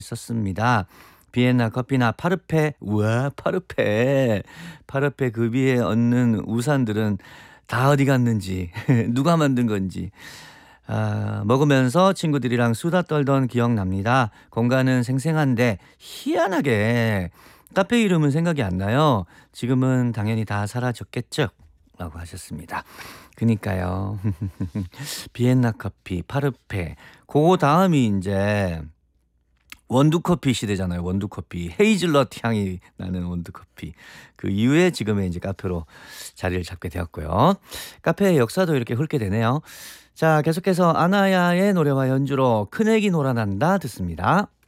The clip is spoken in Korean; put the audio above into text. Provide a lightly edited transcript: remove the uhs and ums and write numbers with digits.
있었습니다. 비엔나 커피나 파르페, 우와, 파르페. 파르페 그 위에 얹는 우산들은 다 어디 갔는지, 누가 만든 건지. 먹으면서 친구들이랑 수다 떨던 기억 납니다. 공간은 생생한데 희한하게 카페 이름은 생각이 안 나요. 지금은 당연히 다 사라졌겠죠? 라고 하셨습니다. 그니까요. 비엔나 커피, 파르페. 그거 다음이 이제 원두커피 시대잖아요. 원두커피. 헤이즐넛 향이 나는 원두커피. 그 이후에 지금의 이제 카페로 자리를 잡게 되었고요. 카페의 역사도 이렇게 훑게 되네요. 자, 계속해서 아나야의 노래와 연주로 큰애기 놀아난다 듣습니다.